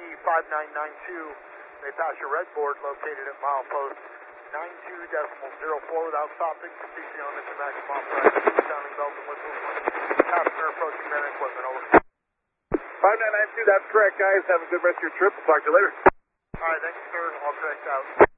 5992. They pass your red board located at milepost 92.04 without stopping. Proceed on into maximum operation. Sounding bells and whistles. Passenger approaching man equipment. Over. 5992, that's correct, guys. Have a good rest of your trip. We'll talk to you later. All right, thank you, sir. All correct out.